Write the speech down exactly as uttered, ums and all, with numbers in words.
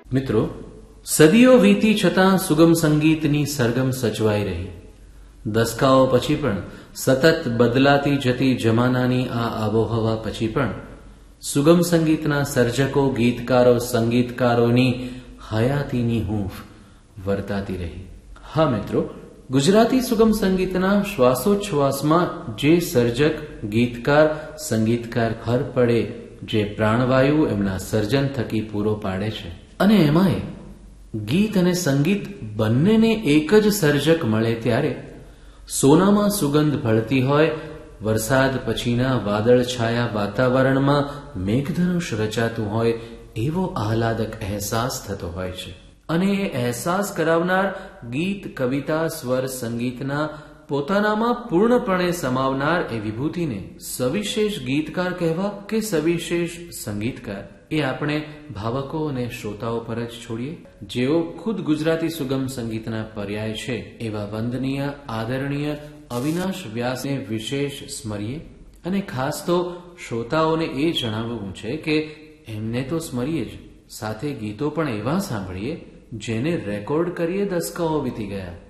મિત્રો, સદીઓ વીતી છતાં સુગમ સંગીતની સરગમ સચવાઈ રહી. દસકાઓ પછી પણ સતત બદલાતી જતી જમાનાની આ આબોહવા પછી પણ સુગમ સંગીતના સર્જકો, ગીતકારો, સંગીતકારોની હયાતીની હૂંફ વર્તાતી રહી. હા મિત્રો, ગુજરાતી સુગમ સંગીતના શ્વાસોચ્છ્વાસમાં જે સર્જક, ગીતકાર, સંગીતકાર હર પડે જે પ્રાણવાયુ એમના સર્જન થકી પૂરો પાડે છે, અને એમાંય ગીત અને સંગીત બંનેને એક જ સર્જક મળે ત્યારે સોનામાં સુગંધ ભળતી હોય, વરસાદ પછીના વાદળ છાયા વાતાવરણમાં મેઘધનુષ રચાતું હોય એવો આહલાદક અહેસાસ થતો હોય છે. અને એ અહેસાસ કરાવનાર ગીત, કવિતા, સ્વર, સંગીતના પોતાનામાં પૂર્ણપણે સમાવનાર એ વિભૂતિને સવિશેષ ગીતકાર કહેવા કે સવિશેષ સંગીતકાર, એ આપણે ભાવકો અને શ્રોતાઓ પર જ છોડીએ. જેઓ ખુદ ગુજરાતી સુગમ સંગીતના પર્યાય છે એવા વંદનીય, આદરણીય અવિનાશ વ્યાસને વિશેષ સ્મરીએ. અને ખાસ તો શ્રોતાઓને એ જણાવવું છે કે એમને તો સ્મરીએ જ, સાથે ગીતો પણ એવા સાંભળીએ જેને રેકોર્ડ કરીએ દસકાઓ વીતી ગયા.